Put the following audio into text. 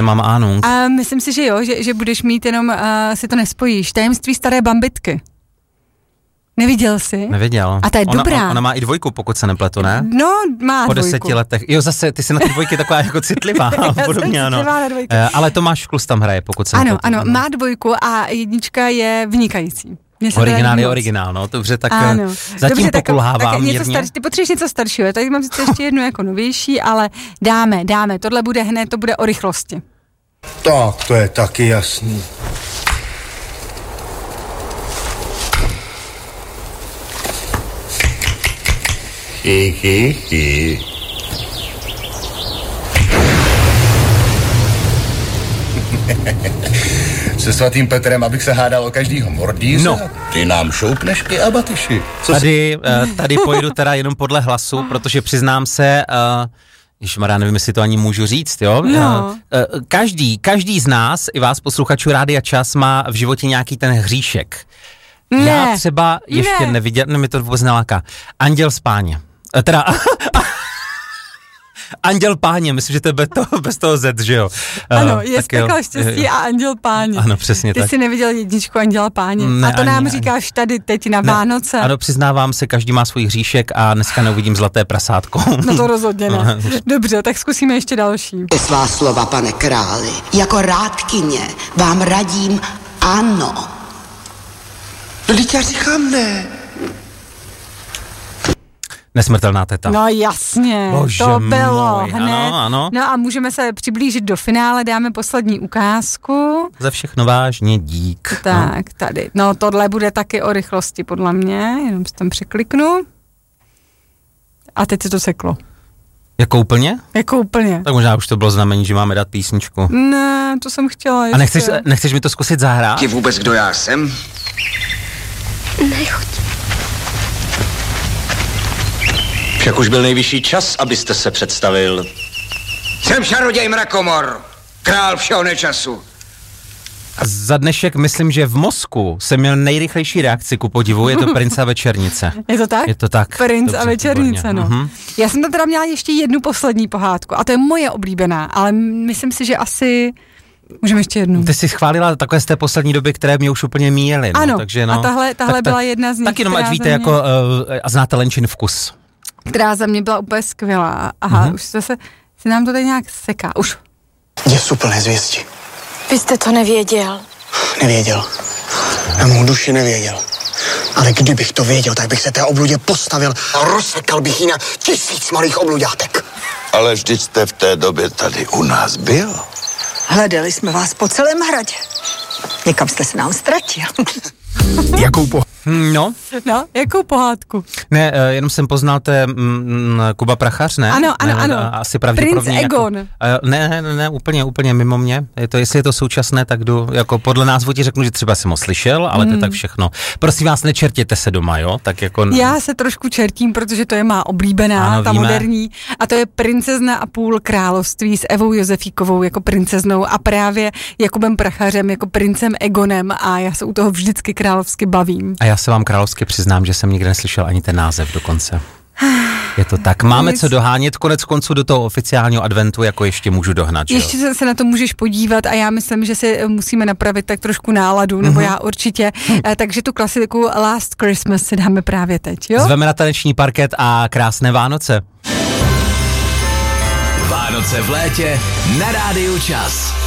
mám Ahnung. A myslím si, že jo, že budeš mít, jenom si to nespojíš. Tajemství staré bambitky. Neviděl jsi? Neviděl. A ta je dobrá. Ona má i 2, pokud se nepletu, ne? No, má 2. Po 10 letech. Jo, zase, ty jsi na ty 2 taková jako citlivá. Podobně, ano. Ale Tomáš Klus tam hraje, pokud se nepletu. Ano, má 2 a 1 je vynikající. Originál je originál, no, dobře, tak ano. Zatím dobře, pokulhávám mírně. Ty potřebuješ něco staršího, tady mám sice ještě jednu jako novější, ale dáme, tohle bude hned, to bude o rychlosti. Tak, to je taky jasný. Se svatým Petrem, abych se hádal o každýho mordíře? No. Ty nám šoupneš i abatyši. Tady pojedu teda jenom podle hlasu, protože přiznám se, ježišmarja, nevím, jestli to ani můžu říct, jo? No. Každý z nás, i vás posluchačů Rádia Čas, má v životě nějaký ten hříšek. Ne. Já třeba ještě neviděl, mi to vůbec neláká. Anděl Spáně. Anděl Páně, myslím, že to je bez toho Z, že jo? Ano, je Pekla štěstí a Anděl Páně. Ano, přesně tak. Ty jsi neviděl 1 Anděla Páně. Ne, a to nám říkáš tady teď na Vánoce. Ano, přiznávám se, každý má svůj hříšek a dneska neuvidím zlaté prasátko. No to rozhodně ne. Dobře, tak zkusíme ještě další. Svá slova, pane králi, jako rádkyně vám radím ano. No, teď já říkám ne. Nesmrtelná teta. No jasně, Bože to bylo můj, hned. Ano. No a můžeme se přiblížit do finále, dáme poslední ukázku. Za všechno vážně dík. Tak, tady. No tohle bude taky o rychlosti, podle mě, jenom si tam překliknu. A teď se to seklo. Jako úplně? Jako úplně. Tak možná už to bylo znamení, že máme dát písničku. Ne, to jsem chtěla ještě. A nechceš mi to zkusit zahrát? Ti vůbec, kdo já jsem? Nechoď. Však už byl nejvyšší čas, abyste se představil. Jsem čaroděj Mrakomor, král všeho nečasu. A za dnešek myslím, že v mozku jsem měl nejrychlejší reakci, ku podivu, je to Princ a večernice. Je to tak? Je to tak. Princ dobře, a večernice, výborně. no. Uh-huh. Já jsem tam teda měla ještě jednu poslední pohádku a to je moje oblíbená, ale myslím si, že asi můžeme ještě jednu. Ty jsi schválila takové z té poslední doby, které mě už úplně míjely. No, ano, takže, a tahle byla jedna z nich. Tak jenom ať víte, jako, a znáte Lenčin vkus. Která za mě byla úplně skvělá. Aha, už zase si nám to tady nějak seká. Už. Je úplné zvěsti. Vy jste to nevěděl. Nevěděl. Na mou duši nevěděl. Ale kdybych to věděl, tak bych se té obludě postavil a rozsekal bych ji na 1000 malých obluďátek. Ale vždyť jste v té době tady u nás byl. Hledali jsme vás po celém hradě. Někam jste se nám ztratil. Jakou pohádku? Ne, jenom jsem poznal, to je Kuba Prachař, ne? Ano. Asi pravděpodobně. Princ Egon. Ne, úplně mimo mě. Jestli je to současné, tak jdu, jako podle názvu ti řeknu, že třeba jsem ho slyšel, ale to je tak všechno. Prosím vás, nečertěte se doma, jo? Tak jako... Já se trošku čertím, protože to je má oblíbená, ano, ta víme. moderní, a to je Princezna a půl království s Evou Josefíkovou jako princeznou a právě Jakubem Prachařem jako princem Egonem a já se u toho vždycky královsky bavím. A já se vám královsky přiznám, že jsem nikdy neslyšel ani ten název dokonce. Je to tak. Máme co dohánět, konec konců do toho oficiálního adventu, jako ještě můžu dohnat. Ještě se na to můžeš podívat a já myslím, že si musíme napravit tak trošku náladu, nebo já určitě. Takže tu klasiku Last Christmas si dáme právě teď, jo? Zveme na taneční parket a krásné Vánoce. Vánoce v létě na Rádiu Čas.